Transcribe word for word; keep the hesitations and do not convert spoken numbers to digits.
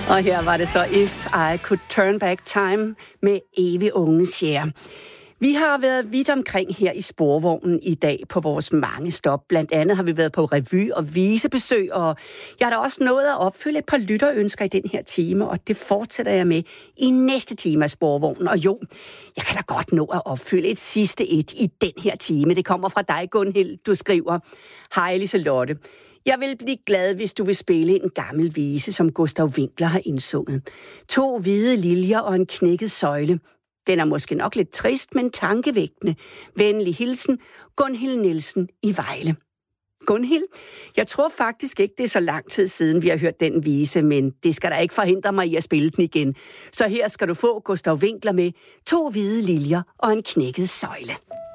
Og her var det så If I Could Turn Back Time med Evig Unge Cher. Vi har været vidt omkring her i Sporvognen i dag på vores mange stop. Blandt andet har vi været på revy og visebesøg, og jeg har da også nået at opfylde et par lytterønsker i den her time, og det fortsætter jeg med i næste time af Sporvognen. Og jo, jeg kan da godt nå at opfylde et sidste et i den her time. Det kommer fra dig, Gunhild, du skriver: Hej Liselotte. Jeg vil blive glad, hvis du vil spille en gammel vise, som Gustav Winckler har indsunget. To hvide liljer og en knækket søjle. Den er måske nok lidt trist, men tankevækkende. Venlig hilsen, Gunhild Nielsen i Vejle. Gunhild, jeg tror faktisk ikke, det er så lang tid siden, vi har hørt den vise, men det skal da ikke forhindre mig i at spille den igen. Så her skal du få Gustav Winckler med To hvide liljer og en knækket søjle.